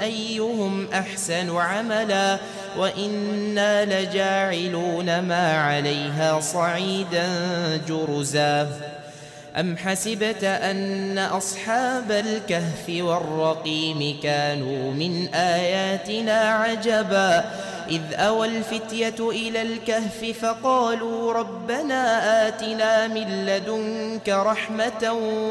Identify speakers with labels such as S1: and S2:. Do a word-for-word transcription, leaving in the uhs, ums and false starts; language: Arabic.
S1: أيهم أحسن عملا وإنا لجاعلون ما عليها صعيدا جرزا أم حسبت أن أصحاب الكهف والرقيم كانوا من آياتنا عجبا إذ أوى الفتية إلى الكهف فقالوا ربنا آتنا من لدنك رحمة